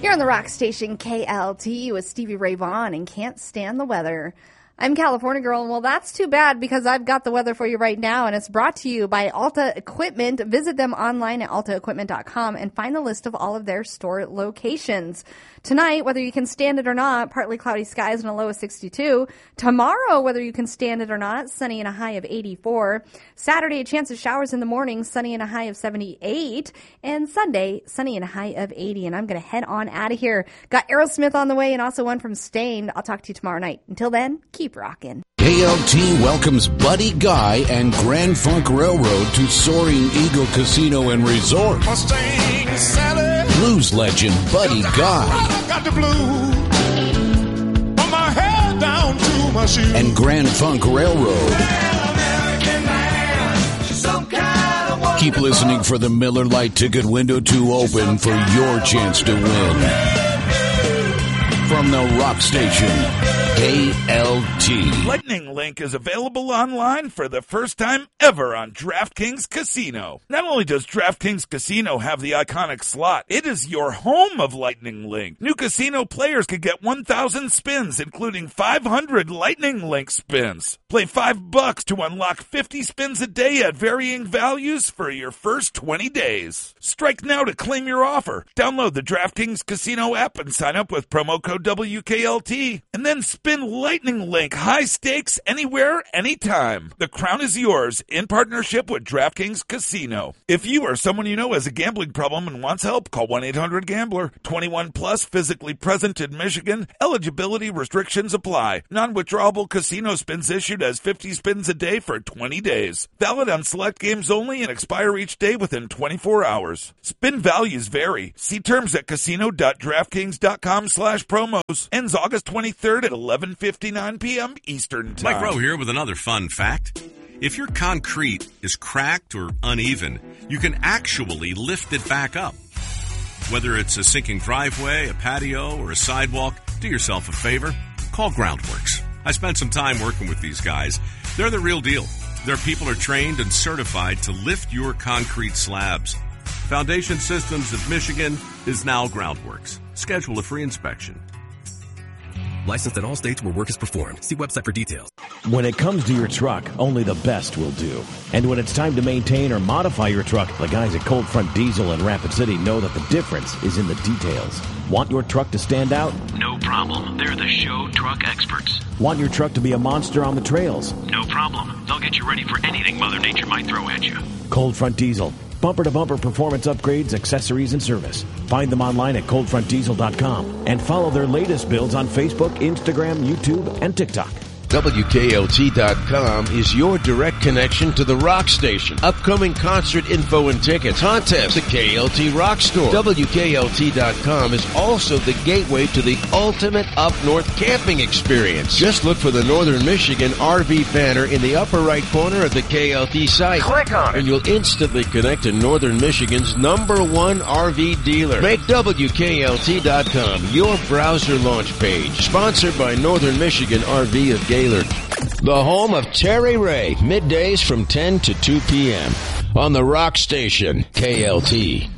You're on the rock station KLT with Stevie Ray Vaughan and Can't Stand the Weather. I'm California Girl, and well, that's too bad because I've got the weather for you right now, and it's brought to you by Alta Equipment. Visit them online at altaequipment.com and find the list of all of their store locations. Tonight, whether you can stand it or not, partly cloudy skies and a low of 62. Tomorrow, whether you can stand it or not, sunny and a high of 84. Saturday, a chance of showers in the morning, sunny and a high of 78. And Sunday, sunny and a high of 80. And I'm going to head on out of here. Got Aerosmith on the way and also one from Stained. I'll talk to you tomorrow night. Until then, keep rocking. KLT welcomes Buddy Guy and Grand Funk Railroad to Soaring Eagle Casino and Resort. Blues legend Buddy Guy and Grand Funk Railroad. Keep listening for the Miller Lite ticket window to open for your chance to win. From the rock station, KLT. Lightning Link is available online for the first time ever on DraftKings Casino. Not only does DraftKings Casino have the iconic slot, it is your home of Lightning Link. New casino players can get 1,000 spins, including 500 Lightning Link spins. Play $5 to unlock 50 spins a day at varying values for your first 20 days. Strike now to claim your offer. Download the DraftKings Casino app and sign up with promo code WKLT, and then spin Lightning Link high stakes anywhere, anytime. The crown is yours in partnership with DraftKings Casino. If you or someone you know has a gambling problem and wants help, call 1-800-GAMBLER. 21 plus, physically present in Michigan. Eligibility restrictions apply. Non-withdrawable casino spins issued as 50 spins a day for 20 days. Valid on select games only and expire each day within 24 hours. Spin values vary. See terms at casino.draftkings.com/promo. Ends August 23rd at 11:59 p.m. Eastern Time. Mike Rowe here with another fun fact. If your concrete is cracked or uneven, you can actually lift it back up. Whether it's a sinking driveway, a patio, or a sidewalk, do yourself a favor. Call Groundworks. I spent some time working with these guys. They're the real deal. Their people are trained and certified to lift your concrete slabs. Foundation Systems of Michigan is now Groundworks. Schedule a free inspection. Licensed in all states where work is performed. See website for details. When it comes to your truck, only the best will do. And when it's time to maintain or modify your truck, the guys at Cold Front Diesel in Rapid City know that the difference is in the details. Want your truck to stand out? No problem. They're the show truck experts. Want your truck to be a monster on the trails? No problem. They'll get you ready for anything Mother Nature might throw at you. Cold Front Diesel. Bumper-to-bumper performance upgrades, accessories, and service. Find them online at coldfrontdiesel.com and follow their latest builds on Facebook, Instagram, YouTube, and TikTok. WKLT.com is your direct connection to the rock station. Upcoming concert info and tickets, contests, the KLT Rock Store. WKLT.com is also the gateway to the ultimate up-north camping experience. Just look for the Northern Michigan RV banner in the upper right corner of the KLT site. Click on it, and you'll instantly connect to Northern Michigan's #1 RV dealer. Make WKLT.com your browser launch page. Sponsored by Northern Michigan RV of Gaylord. The home of Terry Ray, middays from 10 to 2 p.m. on the rock station, KLT.